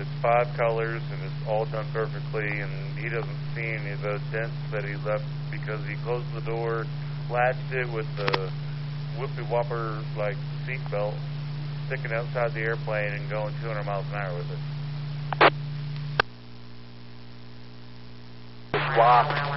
It's 5 colors, and it's all done perfectly, and he doesn't see any of those dents that he left because he closed the door, latched it with the whippy-whopper, like, seat belt, sticking outside the airplane and going 200 miles an hour with it. Swap.